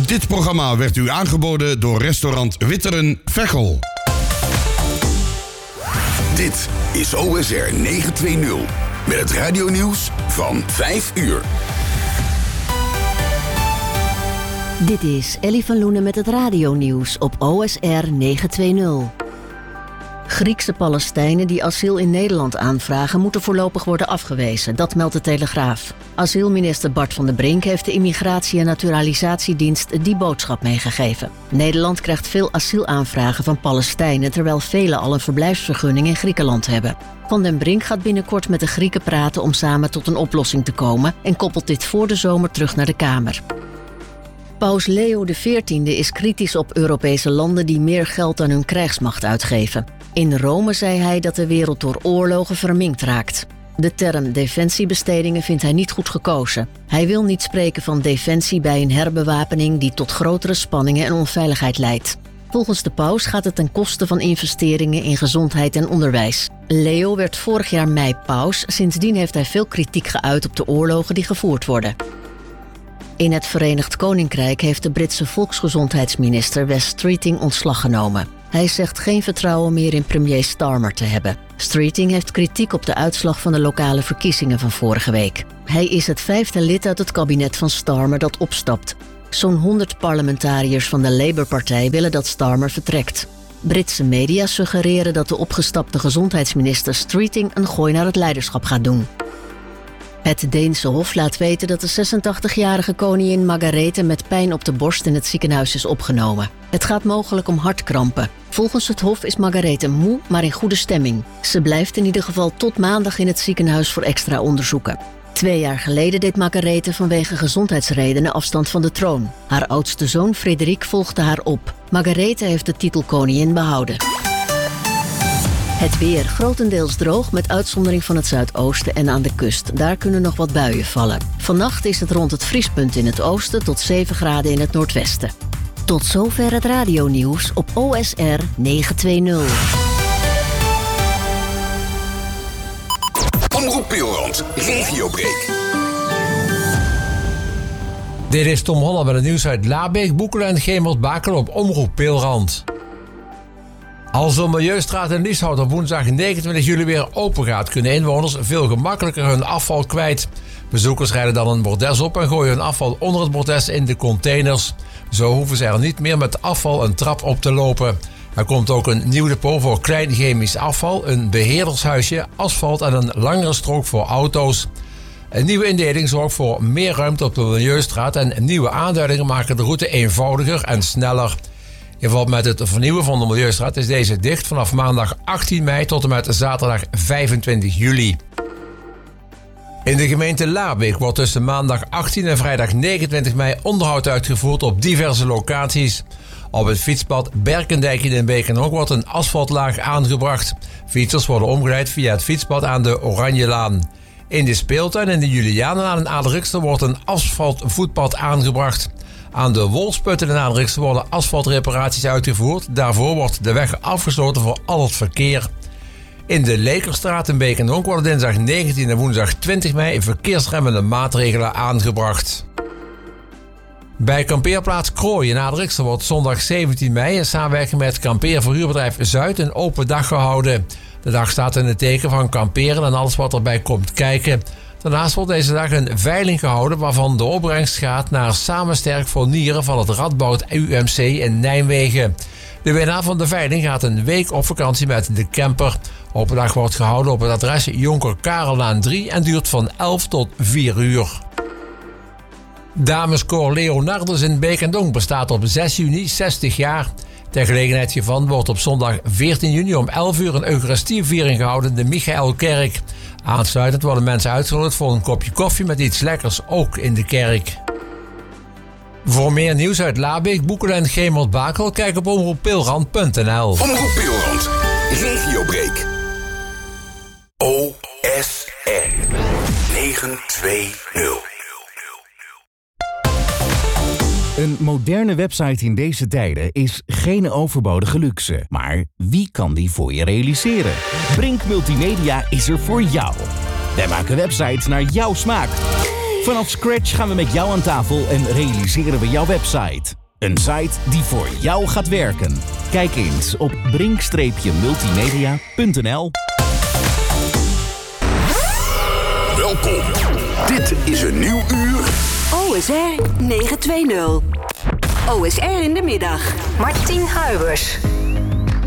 Dit programma werd u aangeboden door restaurant Witteren Veghel. Dit is OSR 920 met het radionieuws van 5 uur. Dit is Ellie van Loenen met het radionieuws op OSR 920. Griekse Palestijnen die asiel in Nederland aanvragen moeten voorlopig worden afgewezen, dat meldt de Telegraaf. Asielminister Bart van der Brink heeft de Immigratie- en Naturalisatiedienst die boodschap meegegeven. Nederland krijgt veel asielaanvragen van Palestijnen, terwijl velen al een verblijfsvergunning in Griekenland hebben. Van den Brink gaat binnenkort met de Grieken praten om samen tot een oplossing te komen en koppelt dit voor de zomer terug naar de Kamer. Paus Leo XIV is kritisch op Europese landen die meer geld aan hun krijgsmacht uitgeven. In Rome zei hij dat de wereld door oorlogen verminkt raakt. De term defensiebestedingen vindt hij niet goed gekozen. Hij wil niet spreken van defensie bij een herbewapening die tot grotere spanningen en onveiligheid leidt. Volgens de paus gaat het ten koste van investeringen in gezondheid en onderwijs. Leo werd vorig jaar mei paus. Sindsdien heeft hij veel kritiek geuit op de oorlogen die gevoerd worden. In het Verenigd Koninkrijk heeft de Britse volksgezondheidsminister Wes Streeting ontslag genomen. Hij zegt geen vertrouwen meer in premier Starmer te hebben. Streeting heeft kritiek op de uitslag van de lokale verkiezingen van vorige week. Hij is het 5e lid uit het kabinet van Starmer dat opstapt. Zo'n 100 parlementariërs van de Labour-partij willen dat Starmer vertrekt. Britse media suggereren dat de opgestapte gezondheidsminister Streeting een gooi naar het leiderschap gaat doen. Het Deense Hof laat weten dat de 86-jarige koningin Margarethe met pijn op de borst in het ziekenhuis is opgenomen. Het gaat mogelijk om hartkrampen. Volgens het Hof is Margarethe moe, maar in goede stemming. Ze blijft in ieder geval tot maandag in het ziekenhuis voor extra onderzoeken. 2 jaar geleden deed Margarethe vanwege gezondheidsredenen afstand van de troon. Haar oudste zoon Frederik volgde haar op. Margarethe heeft de titel koningin behouden. Het weer grotendeels droog met uitzondering van het zuidoosten en aan de kust. Daar kunnen nog wat buien vallen. Vannacht is het rond het vriespunt in het oosten tot 7 graden in het noordwesten. Tot zover het radionieuws op OSR 920. Omroep Pilrand, Regiobreak. Dit is Tom Holland met het nieuws uit Labeek, Boekelen en Gemert-Bakel op Omroep Pilrand. Als de Milieustraat in Lieshout op woensdag 29 juli weer open gaat, kunnen inwoners veel gemakkelijker hun afval kwijt. Bezoekers rijden dan een bordes op en gooien hun afval onder het bordes in de containers. Zo hoeven ze er niet meer met afval een trap op te lopen. Er komt ook een nieuw depot voor klein chemisch afval, een beheerdershuisje, asfalt en een langere strook voor auto's. Een nieuwe indeling zorgt voor meer ruimte op de Milieustraat en nieuwe aanduidingen maken de route eenvoudiger en sneller. In verband met het vernieuwen van de Milieustraat is deze dicht vanaf maandag 18 mei tot en met zaterdag 25 juli. In de gemeente Labeek wordt tussen maandag 18 en vrijdag 29 mei onderhoud uitgevoerd op diverse locaties. Op het fietspad Berkendijk in Beekenhoek wordt een asfaltlaag aangebracht. Fietsers worden omgeleid via het fietspad aan de Oranjelaan. In de speeltuin in de Julianenlaan in Adelrikster wordt een asfaltvoetpad aangebracht. Aan de Wolfsputten in Adelrikster worden asfaltreparaties uitgevoerd. Daarvoor wordt de weg afgesloten voor al het verkeer. In de Lekerstraat in Beekenhoek worden dinsdag 19 en woensdag 20 mei verkeersremmende maatregelen aangebracht. Bij kampeerplaats Krooi in Adelrikster wordt zondag 17 mei in samenwerking met kampeerverhuurbedrijf Zuid een open dag gehouden. De dag staat in het teken van kamperen en alles wat erbij komt kijken. Daarnaast wordt deze dag een veiling gehouden waarvan de opbrengst gaat naar Samensterk voor Nieren van het Radboud UMC in Nijmegen. De winnaar van de veiling gaat een week op vakantie met de camper. Open dag wordt gehouden op het adres Jonker Karellaan 3 en duurt van 11 tot 4 uur. Dameskoor Leonardus in Beek en Donk bestaat op 6 juni 60 jaar. Ter gelegenheid hiervan wordt op zondag 14 juni om 11 uur een Eucharistieviering gehouden in de Michaelkerk. Aansluitend worden mensen uitgenodigd voor een kopje koffie met iets lekkers, ook in de kerk. Voor meer nieuws uit Labeek, Boekelen en Gemert-Bakel, kijk op omroeppilrand.nl. Omroep Pilrand, Regiobreak. OSR 920. Een moderne website in deze tijden is geen overbodige luxe. Maar wie kan die voor je realiseren? Brink Multimedia is er voor jou. Wij maken websites naar jouw smaak. Vanaf scratch gaan we met jou aan tafel en realiseren we jouw website. Een site die voor jou gaat werken. Kijk eens op brink-multimedia.nl. Welkom. Dit is een nieuw uur. OSR 920. OSR in de middag. Martien Huibers.